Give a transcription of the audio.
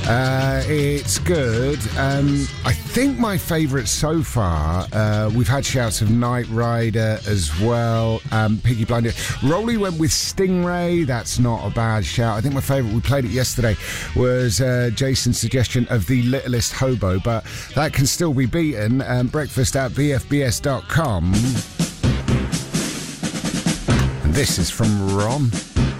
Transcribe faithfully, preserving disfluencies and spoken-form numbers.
Uh, it's good. Um, I think my favourite so far, uh, we've had shouts of Knight Rider as well, um, Piggy Blinder. Rolly went with Stingray. That's not a bad shout. I think my favourite, we played it yesterday, was uh, Jason's suggestion of The Littlest Hobo, but that can still be beaten. Um, breakfast at b f b s dot com. And this is from Ron.